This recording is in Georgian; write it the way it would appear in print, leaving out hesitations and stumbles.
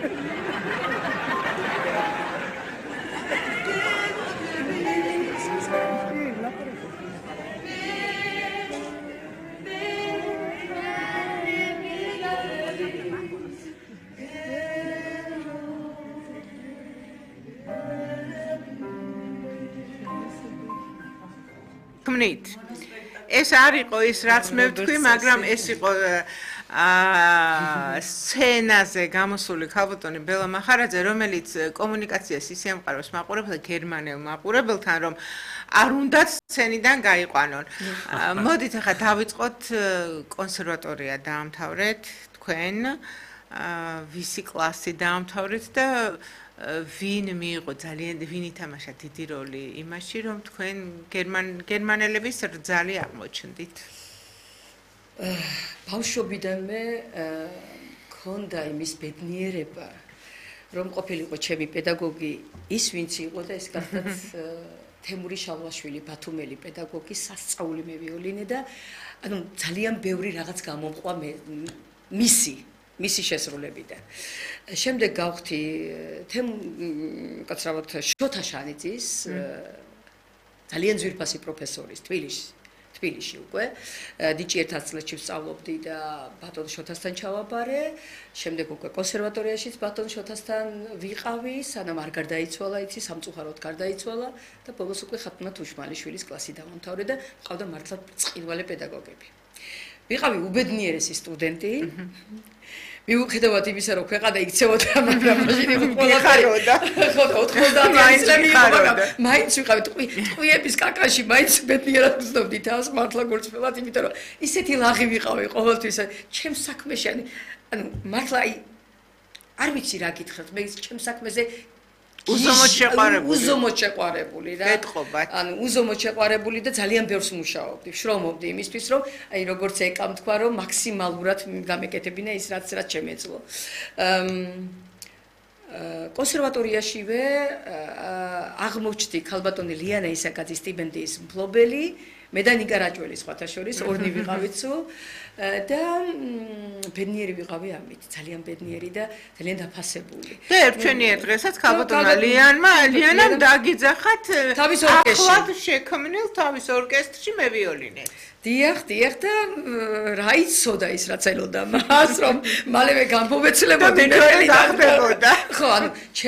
ქმნით. ეს არ იყო ის, რაც მე ვთქვი, მაგრამ ეს იყო სცენაზე გამოსული ქალბატონი ბელა მახარაძე, რომელიც კომუნიკაციას ისე ემყარებს მაყურებელს გერმანელ მაყურებელთან, რომ არ უნდათ სცენიდან გაიყვანონ. მოდით ახლა დავიწყოთ კონსერვატორია დაამთავრეთ თქვენ, ვისი კლასი დაამთავრეთ და ვინ მიიღო ძალიან ვინ ითამაშა დიდი როლი იმაში, რომ თქვენ გერმანელების რძალი აღმოჩნდით? ბავშვობიდანვე ქონდა იმის ბედნიერება, რომ ყოფილიყო ჩემი პედაგოგი ის ვინც იყო და ეს გახლავთ თემური შალვაშვილი, ბათუმელი პედაგოგი, სასწაული მე ვიოლინე და ანუ ძალიან ბევრი რაღაც გამომყვა მისი შესრულებიდან. შემდეგ გავხდი კაცრავად შოთა შანიძის ძალიან ძვირფასი პროფესორის თბილისში უკვე დიჭიერთა წლებში ვსწავლობდი და ბატონ შოთასთან ჩავაბარე, შემდეგ უკვე კონსერვატორიაშიც ბატონ შოთასთან ვიყავი, სანამ არ გარდაიცვალა, იცი სამწუხაროდ გარდაიცვალა და ბოლოს უკვე ხათუნა თუშმალიშვილის კლასი დავამთავრე და ყავდა მართლა ბრწყინვალე პედაგოგები. ვიყავი უბედნიერესი სტუდენტი. მიუხედავად იმისა, რომ ქვეყანა იქცევოდა, მაგრამ მაშინ იყო მიხაროდა. ხო, 90 წლები იყო, მაგრამ მაინც ვიყავი ტყვიების კაკაში, მაინც ბედნიერად ვზნობდი თავს, მართლა გულწრფელად, იმიტომ რომ ისეთი ლაღი ვიყავი ყოველთვის, ჩემს საქმეში, ანუ მართლა არ ვიცი რა გითხრათ, მე ჩემს საქმეზე უზომოდ შეყვარებული რა. გეტყობათ. ანუ უზომოდ შეყვარებული და ძალიან ბევრს მუშაობდი, შრომობდი იმისთვის, რომ აი როგორც ეკამ თქვა, რომ მაქსიმალურად გამეკეთებინა ის რაც შემეძლო. კონსერვატორიაშივე აღმოჩნდი ქალბატონი ლიანა ისაკაძის სტიპენდიის მფლობელი, მე და ნიკა რაჭველი სხვათა შორის ორნი ვიყავით სულ და ბედნიერი ვიყავი ამით, ძალიან ბედნიერი და ძალიან დაფასებული. და ერთჩვენიერ დღესაც ქალბატონმა ლიანამ დაგიძახათ ახლად შექმნილ თავის ორკესტრში მე ვიოლინეთ. დიახ და რა იცოდა ის რაც ელოდა მას, რომ მალევე გამოვეცლებოდი და ხდებოდა. ხო, ანუ